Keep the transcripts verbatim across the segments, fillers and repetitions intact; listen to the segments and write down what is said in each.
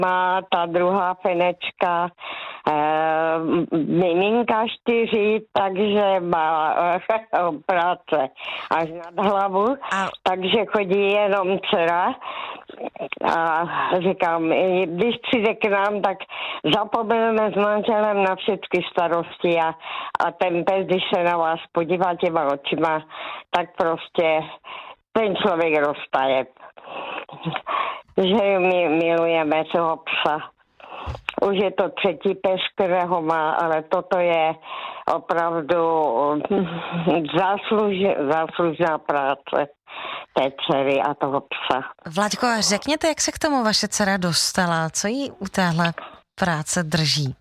má ta druhá Fenečka e, miminka čtyři, takže má e, práce až nad hlavu, a... takže chodí jenom dcera. A říkám, když přijde k nám, tak zapomeneme s manželem na všechny starosti a, a ten pes, když se na vás podívá těma očima, tak prostě ten člověk roztaje. Že my milujeme toho psa. Už je to třetí pes, kterého má, ale toto je opravdu zásluž, záslužná práce té dcery a toho psa. Vlaďko, řekněte, jak se k tomu vaše dcera dostala? Co jí u téhle práce drží?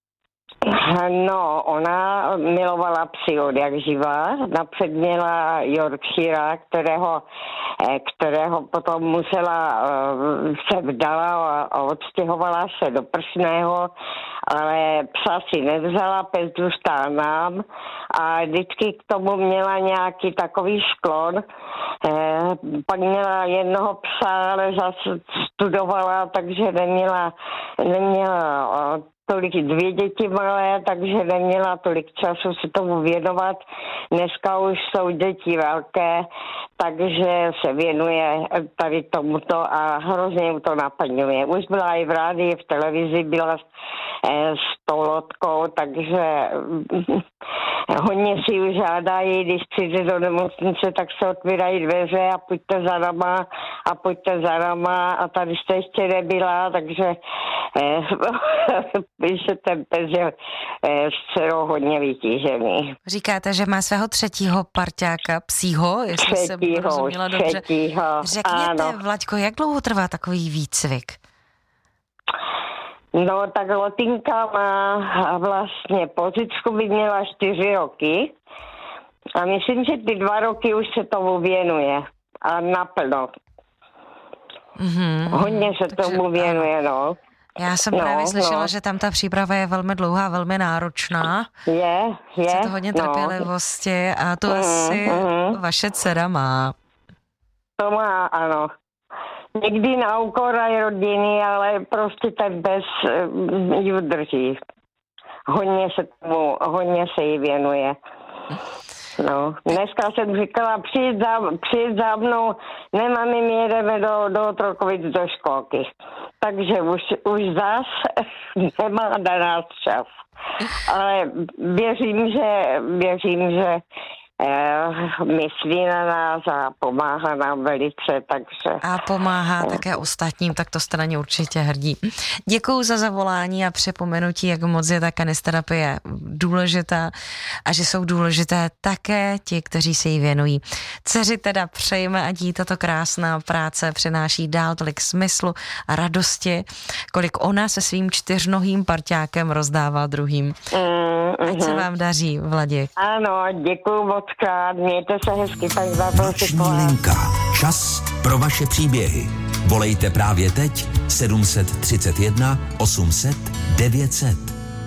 No, ona milovala psy od jak živá. Napřed měla Yorkshira, kterého, kterého potom musela, se vdala a odstěhovala se do Prsného, ale psa si nevzala, pes zůstal nám a vždycky k tomu měla nějaký takový sklon. Pak měla jednoho psa, ale zase studovala, takže neměla, neměla tolik dvě děti malé, takže neměla tolik času se tomu věnovat. Dneska už jsou děti velké, takže se věnuje tady tomuto a hrozně mu to naplňuje. Už byla i v rádii, v televizi, byla s tou lodkou, takže hodně si už žádají, když přijde do nemocnice, tak se otvírají dveře a pojďte za náma a pojďte za náma a tady jste ještě nebyla, takže že ten pes je s dcerou hodně vytížený. Říkáte, že má svého třetího parťáka psího, jestli jsem rozuměla dobře. Třetího, řekněte, ano. Vlaďko, jak dlouho trvá takový výcvik? No, tak Lotinka má vlastně pozicku by měla čtyři roky a myslím, že ty dva roky už se tomu věnuje a naplno. Mm-hmm. Hodně se Takže, tomu věnuje, no. Já jsem no, právě slyšela, no. že tam ta příprava je velmi dlouhá, velmi náročná. Je, je. Chce to hodně trpělivosti a to mm, asi mm. vaše dcera má. To má, ano. Někdy na úkor rodiny, ale prostě ten pes ji udrží. Hodně se tomu, hodně se jí věnuje. No, dneska jsem říkala, přijít za, přijít za mnou, nemami, my jedeme do, do Otrokovic do školky. Takže už, už zás nemá na nás čas. Ale věřím, že, věřím, že eh, myslí na nás a pomáhá nám velice, takže... A pomáhá eh. také ostatním, tak to jste na ně určitě hrdí. Děkuju za zavolání a připomenutí, jak moc je ta kanisterapie důležitá a že jsou důležité také ti, kteří se jí věnují. Dceři teda přejeme, ať jí tato krásná práce přináší dál tolik smyslu a radosti, kolik ona se svým čtyřnohým parťákem rozdává druhým. Mm, ať se vám daří, Vladi. Ano, děkuju moc krát, mějte se hezky, tak za to. Noční linka. Čas pro vaše příběhy. Volejte právě teď sedm set třicet jedna osm set devět set.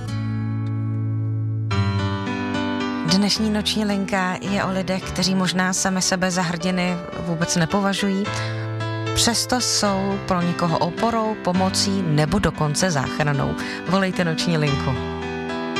Dnešní noční linka je o lidech, kteří možná sami sebe za hrdiny vůbec nepovažují. Přesto jsou pro někoho oporou, pomocí nebo dokonce záchranou. Volejte noční linku.